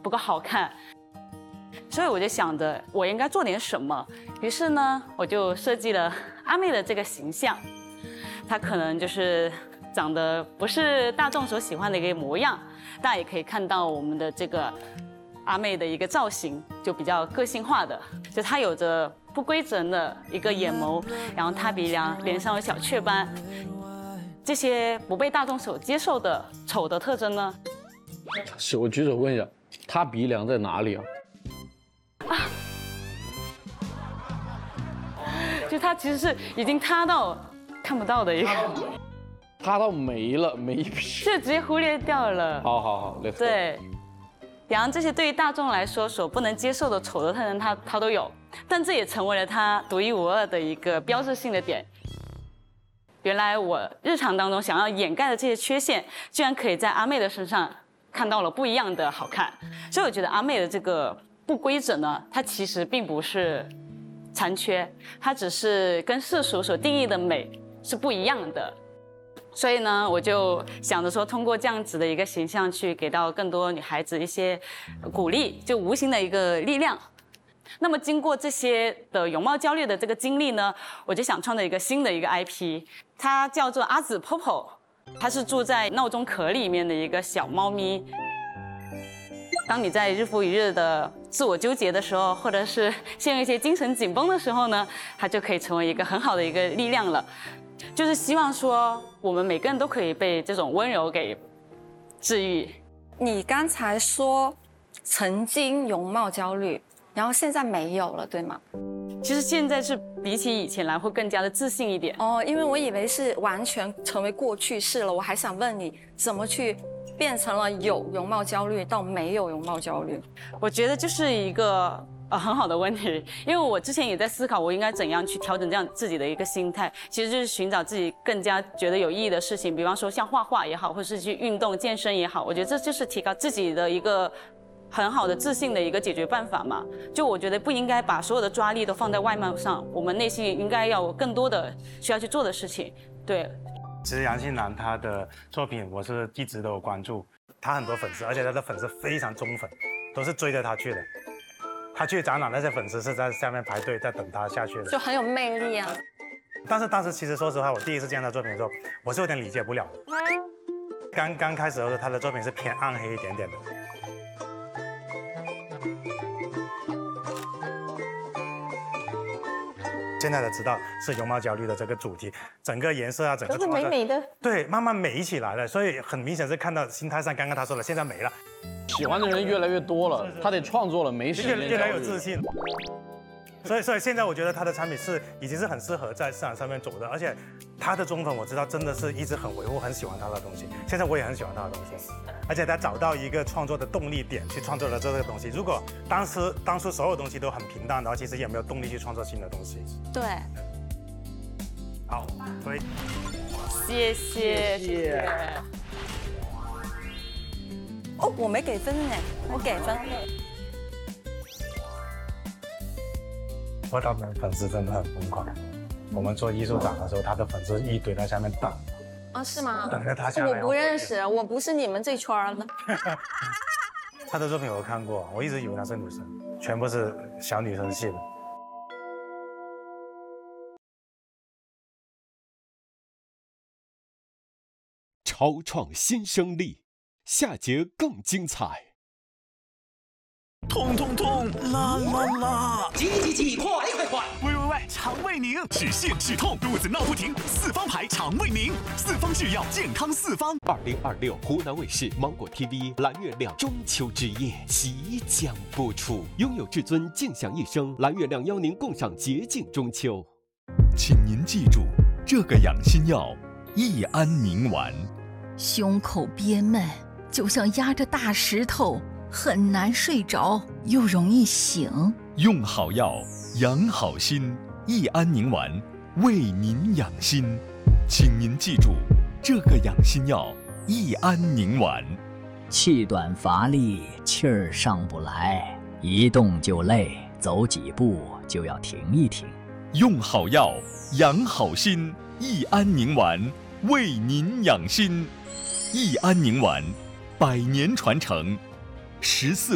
不够好看。所以我就想着我应该做点什么，于是呢，我就设计了阿妹的这个形象。她可能就是长得不是大众所喜欢的一个模样，大家也可以看到我们的这个阿妹的一个造型，就比较个性化的，就她有着不规则的一个眼眸，然后塌鼻梁，脸上有小雀斑，这些不被大众所接受的丑的特征呢？ 是我举手问一下，塌鼻梁在哪里啊？ 就它其实是已经塌到看不到的一个， 塌到没了，没一笔。 就直接忽略掉了。 好，let's go。 对，然后这些对于大众来说所不能接受的丑的特征，它都有，但这也成为了它独一无二的一个标志性的点。原来我日常当中想要掩盖的这些缺陷，居然可以在阿妹的身上看到了不一样的好看。所以我觉得阿妹的这个不规则呢，它其实并不是残缺，它只是跟世俗所定义的美是不一样的。所以呢，我就想着说，通过这样子的一个形象，去给到更多女孩子一些鼓励，就无形的一个力量。那么经过这些的容貌焦虑的这个经历呢，我就想创造一个新的一个 IP， 它叫做阿紫 Popo， 它是住在闹钟壳里面的一个小猫咪。当你在日复一日的自我纠结的时候，或者是陷入一些精神紧绷的时候呢，它就可以成为一个很好的一个力量了。就是希望说，我们每个人都可以被这种温柔给治愈。 你刚才说曾经容貌焦虑，然后现在没有了，对吗？ 其实现在是比起以前来会更加的自信一点。 哦，因为我以为是完全成为过去式了，我还想问你怎么去变成了有容貌焦虑到没有容貌焦虑。 我觉得就是一个很好的问题，因为我之前也在思考我应该怎样去调整这样自己的一个心态，其实就是寻找自己更加觉得有意义的事情，比方说像画画也好，或是去运动健身也好，我觉得这就是提高自己的一个很好的自信的一个解决办法嘛。就我觉得不应该把所有的抓力都放在外貌上，我们内心应该要有更多的需要去做的事情。对， 其实杨新南他的作品我是一直都有关注，他很多粉丝，而且他的粉丝非常忠粉，都是追着他去的。他去展览，那些粉丝是在下面排队在等他下去的， 就很有魅力啊。 但是当时其实说实话，我第一次见他作品的时候，我是有点理解不了的。刚开始的时候，他的作品是偏暗黑一点点的。现在才知道是容貌焦虑的这个主题，整个颜色啊，整个都是美美的， 对，慢慢美起来了，所以很明显是看到心态上，刚刚他说了，现在没了， 喜欢的人越来越多了，他得创作了，没时间越来越有自信。所以现在我觉得他的产品已经是很适合在市场上面走的，而且他的忠粉我知道真的是一直很维护、很喜欢他的东西。现在我也很喜欢他的东西，而且他找到一个创作的动力点去创作了这个东西。如果当初所有东西都很平淡的话，其实也没有动力去创作新的东西。 对。 好，所以谢谢。 哦，我没给分呢，我给分。 他们粉丝真的很疯狂。我们做艺术展的时候，他的粉丝一堆在下面等。 啊，是吗？ 等着他下来。 我不认识，我不是你们这圈的。 他的作品我看过，我一直以为他是女生，全部是小女生系的。 超创新生力，下节更精彩。 痛痛痛，啦啦啦！ 急，快！ 喂，肠胃宁止泻止痛，肚子闹不停，四方牌肠胃宁，四方制药，健康四方。 2026湖南卫视、芒果 TV《蓝月亮中秋之夜》即将播出，拥有至尊静享一生，蓝月亮邀您共赏洁净中秋。 请您记住，这个养心药益安宁丸。 胸口憋闷，就像压着大石头，很难睡着，又容易醒。 用好药，养好心，益安宁丸为您养心。请您记住，这个养心药益安宁丸。 气短乏力，气儿上不来，一动就累，走几步就要停一停。 用好药，养好心，益安宁丸为您养心。益安宁丸，100年传承，14